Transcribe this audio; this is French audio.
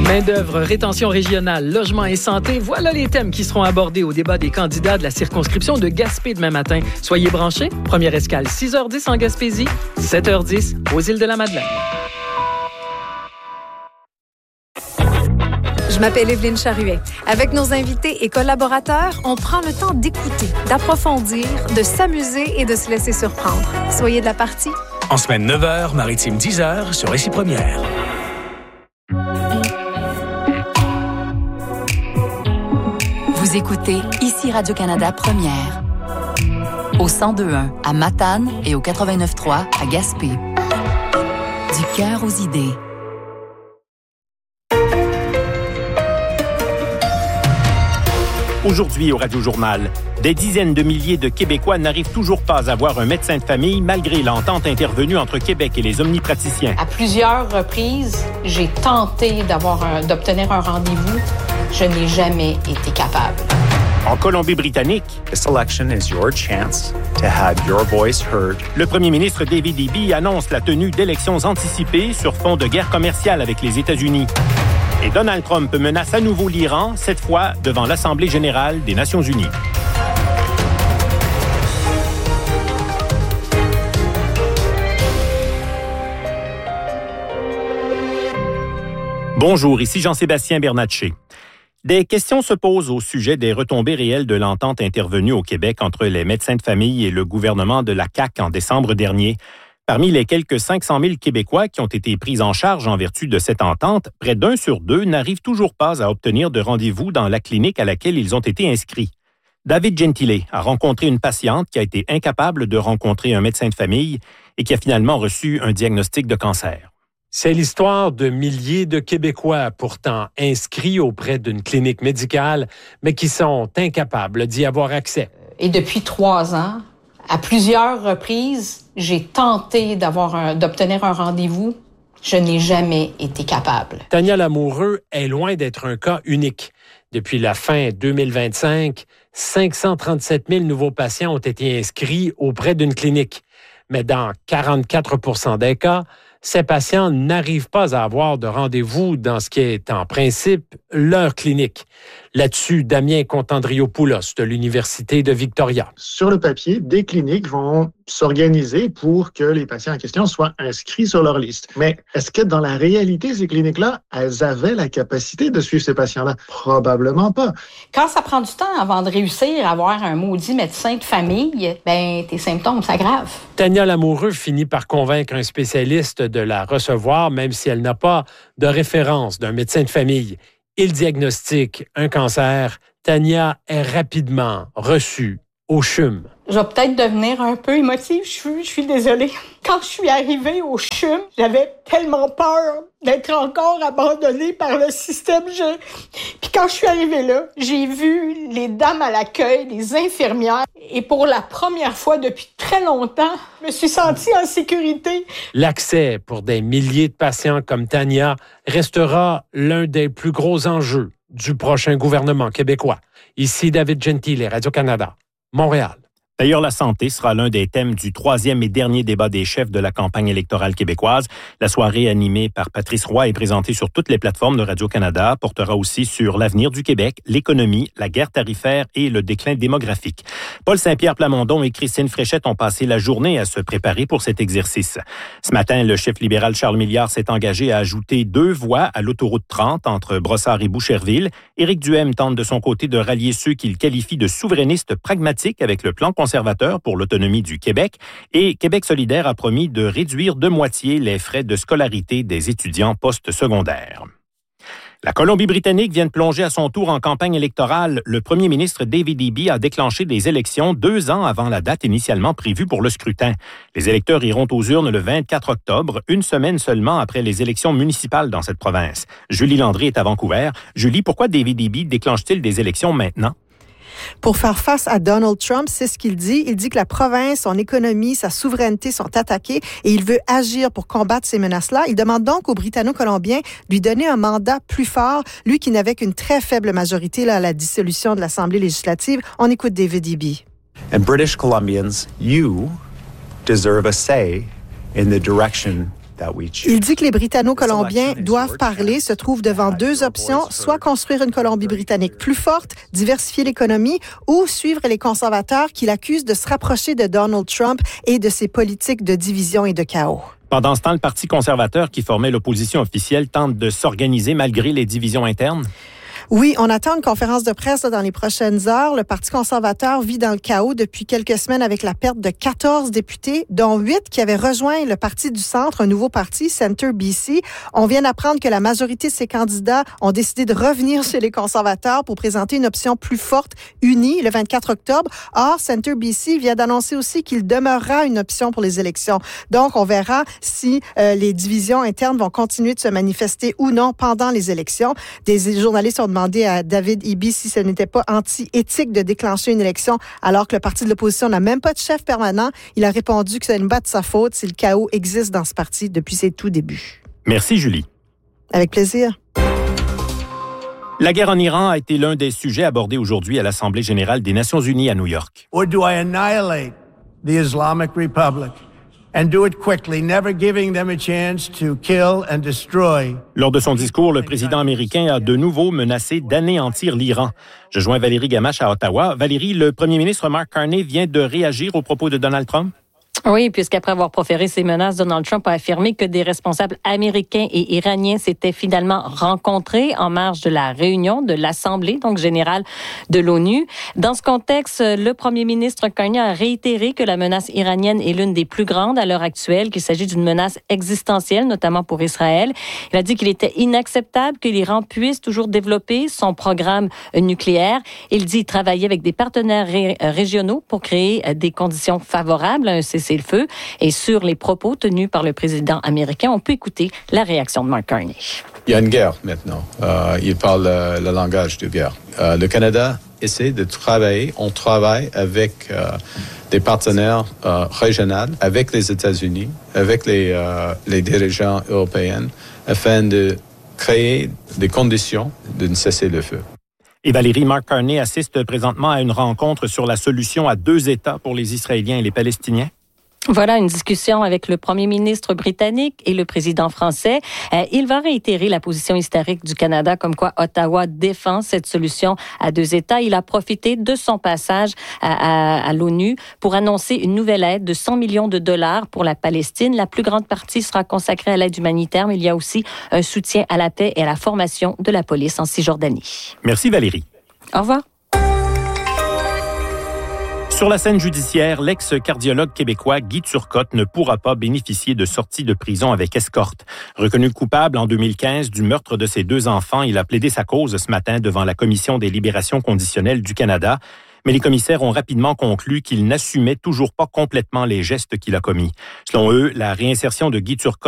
Main-d'œuvre, rétention régionale, logement et santé, voilà les thèmes qui seront abordés au débat des candidats de la circonscription de Gaspé demain matin. Soyez branchés. Première escale, 6h10 en Gaspésie, 7h10 aux îles de la Madeleine. Je m'appelle Evelyne Charuet. Avec nos invités et collaborateurs, on prend le temps d'écouter, d'approfondir, de s'amuser et de se laisser surprendre. Soyez de la partie. En semaine 9h, maritime 10h sur Récit Première. Vous écoutez ici Radio-Canada Première. Au 102.1 à Matane et au 89.3 à Gaspé. Du cœur aux idées. Aujourd'hui au Radio-Journal, des dizaines de milliers de Québécois n'arrivent toujours pas à voir un médecin de famille malgré l'entente intervenue entre Québec et les omnipraticiens. À plusieurs reprises, j'ai tenté d'obtenir un rendez-vous. Je n'ai jamais été capable. En Colombie-Britannique, This election is your chance to have your voice heard. Le premier ministre David Eby annonce la tenue d'élections anticipées sur fond de guerre commerciale avec les États-Unis. Et Donald Trump menace à nouveau l'Iran, cette fois devant l'Assemblée générale des Nations unies. Bonjour, ici Jean-Sébastien Bernatchez. Des questions se posent au sujet des retombées réelles de l'entente intervenue au Québec entre les médecins de famille et le gouvernement de la CAQ en décembre dernier. Parmi les quelques 500 000 Québécois qui ont été pris en charge en vertu de cette entente, près d'1 sur 2 n'arrivent toujours pas à obtenir de rendez-vous dans la clinique à laquelle ils ont été inscrits. David Gentile a rencontré une patiente qui a été incapable de rencontrer un médecin de famille et qui a finalement reçu un diagnostic de cancer. C'est l'histoire de milliers de Québécois pourtant inscrits auprès d'une clinique médicale, mais qui sont incapables d'y avoir accès. Et depuis 3 ans, à plusieurs reprises, j'ai tenté d'obtenir un rendez-vous. Je n'ai jamais été capable. Tania Lamoureux est loin d'être un cas unique. Depuis la fin 2025, 537 000 nouveaux patients ont été inscrits auprès d'une clinique. Mais dans 44 % des cas, ces patients n'arrivent pas à avoir de rendez-vous dans ce qui est en principe leur clinique. Là-dessus, Damien Contandriopoulos de l'Université de Victoria. Sur le papier, des cliniques vont s'organiser pour que les patients en question soient inscrits sur leur liste. Mais est-ce que dans la réalité, ces cliniques-là, elles avaient la capacité de suivre ces patients-là? Probablement pas. Quand ça prend du temps avant de réussir à avoir un maudit médecin de famille, tes symptômes s'aggravent. Tania Lamoureux finit par convaincre un spécialiste de la recevoir, même si elle n'a pas de référence d'un médecin de famille. Il diagnostique un cancer. Tania est rapidement reçue au CHUM. Je vais peut-être devenir un peu émotive, je suis désolée. Quand je suis arrivée au CHUM, j'avais tellement peur d'être encore abandonnée par le système. Puis quand je suis arrivée là, j'ai vu les dames à l'accueil, les infirmières, et pour la première fois depuis très longtemps, je me suis sentie en sécurité. L'accès pour des milliers de patients comme Tania restera l'un des plus gros enjeux du prochain gouvernement québécois. Ici David Gentile, Radio-Canada, Montréal. D'ailleurs, la santé sera l'un des thèmes du 3e et dernier débat des chefs de la campagne électorale québécoise. La soirée animée par Patrice Roy et présentée sur toutes les plateformes de Radio-Canada portera aussi sur l'avenir du Québec, l'économie, la guerre tarifaire et le déclin démographique. Paul Saint-Pierre Plamondon et Christine Fréchette ont passé la journée à se préparer pour cet exercice. Ce matin, le chef libéral Charles Milliard s'est engagé à ajouter 2 voies à l'autoroute 30 entre Brossard et Boucherville. Éric Duhaime tente de son côté de rallier ceux qu'il qualifie de souverainistes pragmatiques avec le plan conservateur pour l'autonomie du Québec, et Québec solidaire a promis de réduire de moitié les frais de scolarité des étudiants postsecondaires. La Colombie-Britannique vient de plonger à son tour en campagne électorale. Le premier ministre David Eby a déclenché des élections 2 ans avant la date initialement prévue pour le scrutin. Les électeurs iront aux urnes le 24 octobre, une semaine seulement après les élections municipales dans cette province. Julie Landry est à Vancouver. Julie, pourquoi David Eby déclenche-t-il des élections maintenant? Pour faire face à Donald Trump, c'est ce qu'il dit. Il dit que la province, son économie, sa souveraineté sont attaquées et il veut agir pour combattre ces menaces-là. Il demande donc aux Britanno-Colombiens de lui donner un mandat plus fort, lui qui n'avait qu'une très faible majorité à la dissolution de l'Assemblée législative. On écoute David Eby. And British Columbians, you deserve a say in the direction Il dit que les Britanno-Colombiens doivent parler, se trouvent devant deux options, soit construire une Colombie-Britannique plus forte, diversifier l'économie, ou suivre les conservateurs qui l'accusent de se rapprocher de Donald Trump et de ses politiques de division et de chaos. Pendant ce temps, le Parti conservateur qui formait l'opposition officielle tente de s'organiser malgré les divisions internes. Oui, on attend une conférence de presse dans les prochaines heures. Le Parti conservateur vit dans le chaos depuis quelques semaines avec la perte de 14 députés, dont 8 qui avaient rejoint le Parti du Centre, un nouveau parti, Centre BC. On vient d'apprendre que la majorité de ces candidats ont décidé de revenir chez les conservateurs pour présenter une option plus forte, unie, le 24 octobre. Or, Centre BC vient d'annoncer aussi qu'il demeurera une option pour les élections. Donc, on verra si les divisions internes vont continuer de se manifester ou non pendant les élections. Des journalistes ont demandé à David Eby si ce n'était pas anti-éthique de déclencher une élection alors que le parti de l'opposition n'a même pas de chef permanent. Il a répondu que ce n'est pas de sa faute si le chaos existe dans ce parti depuis ses tout débuts. Merci, Julie. Avec plaisir. La guerre en Iran a été l'un des sujets abordés aujourd'hui à l'Assemblée générale des Nations unies à New York. Or do I annihilate the Islamic Republic? And do it quickly, never giving them a chance to kill and destroy. Lors de son discours, le président américain a de nouveau menacé d'anéantir l'Iran. Je joins Valérie Gamache à Ottawa. Valérie, le premier ministre Mark Carney vient de réagir aux propos de Donald Trump. Oui, puisqu'après avoir proféré ces menaces, Donald Trump a affirmé que des responsables américains et iraniens s'étaient finalement rencontrés en marge de la réunion de l'Assemblée donc générale de l'ONU. Dans ce contexte, le premier ministre Carney a réitéré que la menace iranienne est l'une des plus grandes à l'heure actuelle, qu'il s'agit d'une menace existentielle, notamment pour Israël. Il a dit qu'il était inacceptable que l'Iran puisse toujours développer son programme nucléaire. Il dit travailler avec des partenaires régionaux pour créer des conditions favorables à un cessez-le-feu. Et sur les propos tenus par le président américain, on peut écouter la réaction de Mark Carney. Il y a une guerre maintenant. Il parle le langage de guerre. Le Canada essaie de travailler. On travaille avec des partenaires régionaux, avec les États-Unis, avec les dirigeants européens, afin de créer des conditions d'un cessez-le-feu. Et Valérie, Mark Carney assiste présentement à une rencontre sur la solution à 2 États pour les Israéliens et les Palestiniens. Voilà une discussion avec le premier ministre britannique et le président français. Il va réitérer la position historique du Canada comme quoi Ottawa défend cette solution à 2 États. Il a profité de son passage à l'ONU pour annoncer une nouvelle aide de 100 millions de dollars pour la Palestine. La plus grande partie sera consacrée à l'aide humanitaire, mais il y a aussi un soutien à la paix et à la formation de la police en Cisjordanie. Merci Valérie. Au revoir. Sur la scène judiciaire, l'ex-cardiologue québécois Guy Turcotte ne pourra pas bénéficier de sortie de prison avec escorte. Reconnu coupable en 2015 du meurtre de ses 2 enfants, il a plaidé sa cause ce matin devant la Commission des libérations conditionnelles du Canada. Mais les commissaires ont rapidement conclu qu'il n'assumait toujours pas complètement les gestes qu'il a commis. Selon eux, la réinsertion de Guy Turcotte